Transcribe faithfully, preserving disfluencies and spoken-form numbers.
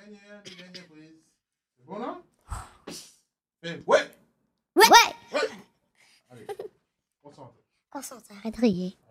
dernière, une dernière prise. C'est bon, non? Eh, ouais! Ouais! Ouais! Allez, concentre. Concentre, arrête de rire.